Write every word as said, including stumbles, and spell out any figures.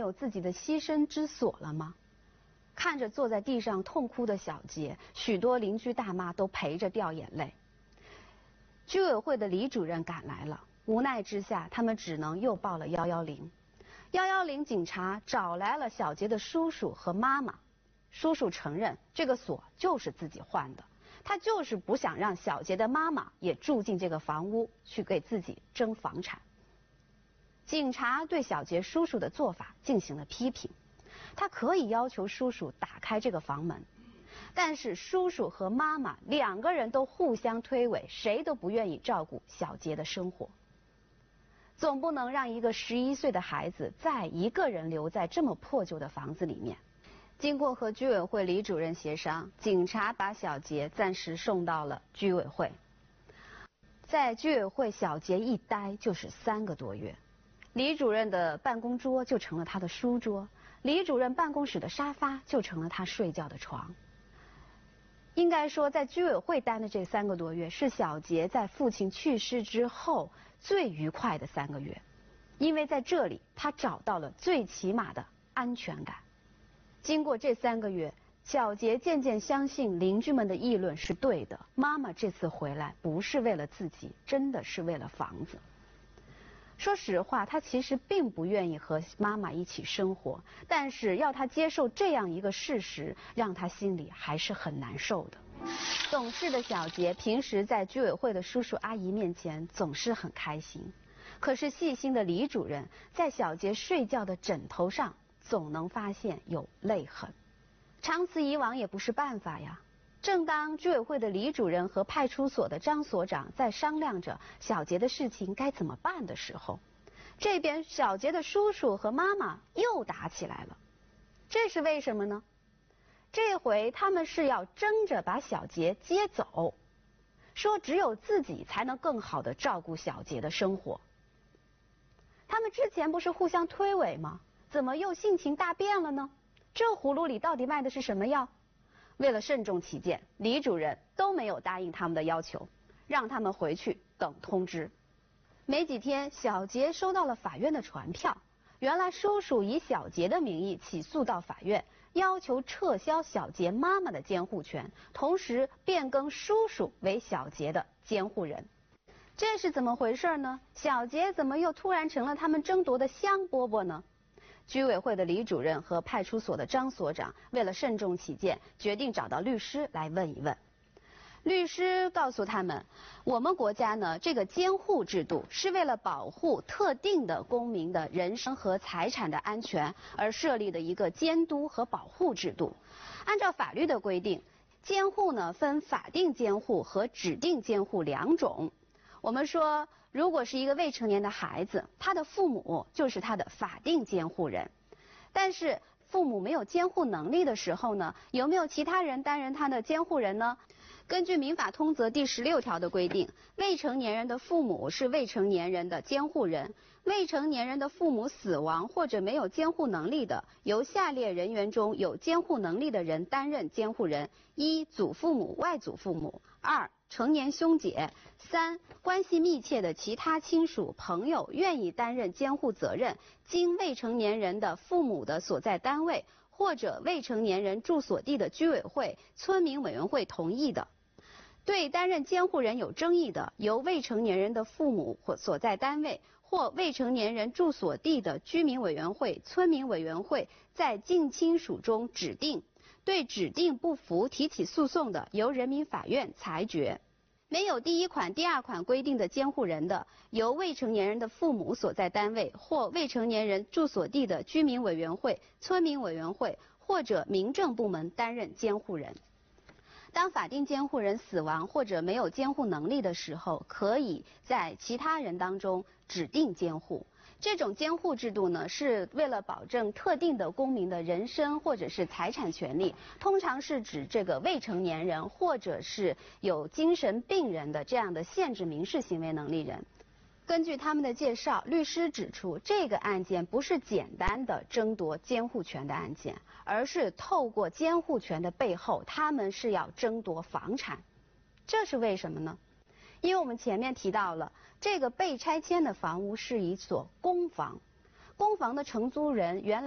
有自己的栖身之所了吗？看着坐在地上痛哭的小杰，许多邻居大妈都陪着掉眼泪。居委会的李主任赶来了，无奈之下，他们只能又报了幺幺零。幺幺零警察找来了小杰的叔叔和妈妈，叔叔承认这个锁就是自己换的，他就是不想让小杰的妈妈也住进这个房屋，去给自己争房产。警察对小杰叔叔的做法进行了批评，他可以要求叔叔打开这个房门，但是叔叔和妈妈两个人都互相推诿，谁都不愿意照顾小杰的生活。总不能让一个十一岁的孩子再一个人留在这么破旧的房子里面。经过和居委会李主任协商，警察把小杰暂时送到了居委会。在居委会，小杰一待就是三个多月。李主任的办公桌就成了他的书桌，李主任办公室的沙发就成了他睡觉的床。应该说，在居委会待的这三个多月，是小杰在父亲去世之后最愉快的三个月，因为在这里他找到了最起码的安全感。经过这三个月，小杰渐渐相信邻居们的议论是对的，妈妈这次回来不是为了自己，真的是为了房子。说实话，他其实并不愿意和妈妈一起生活，但是要他接受这样一个事实，让他心里还是很难受的。懂事的小杰平时在居委会的叔叔阿姨面前总是很开心，可是细心的李主任在小杰睡觉的枕头上总能发现有泪痕，长此以往也不是办法呀。正当居委会的李主任和派出所的张所长在商量着小杰的事情该怎么办的时候，这边小杰的叔叔和妈妈又打起来了。这是为什么呢？这回他们是要争着把小杰接走，说只有自己才能更好的照顾小杰的生活。他们之前不是互相推诿吗？怎么又性情大变了呢？这葫芦里到底卖的是什么药？为了慎重起见，李主任都没有答应他们的要求，让他们回去等通知。没几天，小杰收到了法院的传票，原来叔叔以小杰的名义起诉到法院，要求撤销小杰妈妈的监护权，同时变更叔叔为小杰的监护人。这是怎么回事呢？小杰怎么又突然成了他们争夺的香饽饽呢？居委会的李主任和派出所的张所长为了慎重起见，决定找到律师来问一问。律师告诉他们，我们国家呢，这个监护制度是为了保护特定的公民的人身和财产的安全而设立的一个监督和保护制度。按照法律的规定，监护呢分法定监护和指定监护两种。我们说，如果是一个未成年的孩子，他的父母就是他的法定监护人。但是父母没有监护能力的时候呢，有没有其他人担任他的监护人呢？根据民法通则第十六条的规定，未成年人的父母是未成年人的监护人。未成年人的父母死亡或者没有监护能力的，由下列人员中有监护能力的人担任监护人：一、祖父母、外祖父母；二、成年兄姐；三、关系密切的其他亲属、朋友愿意担任监护责任，经未成年人的父母的所在单位或者未成年人住所地的居委会、村民委员会同意的。对担任监护人有争议的，由未成年人的父母或所在单位或未成年人住所地的居民委员会、村民委员会在近亲属中指定。对指定不服提起诉讼的，由人民法院裁决。没有第一款、第二款规定的监护人的，由未成年人的父母所在单位或未成年人住所地的居民委员会、村民委员会或者民政部门担任监护人。当法定监护人死亡或者没有监护能力的时候，可以在其他人当中指定监护。这种监护制度呢，是为了保证特定的公民的人身或者是财产权利，通常是指这个未成年人或者是有精神病人的这样的限制民事行为能力人。根据他们的介绍，律师指出，这个案件不是简单的争夺监护权的案件，而是透过监护权的背后，他们是要争夺房产。这是为什么呢？因为我们前面提到了，这个被拆迁的房屋是一所公房，公房的承租人原来